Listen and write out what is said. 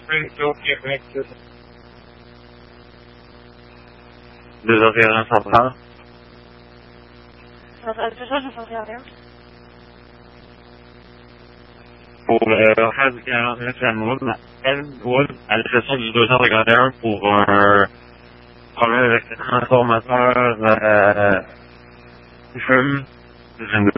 2h centrale. C'est ça, je fais rien. Pour faire du 49 Elmwood, à la station du 251 pour un problème avec le transformateur fume.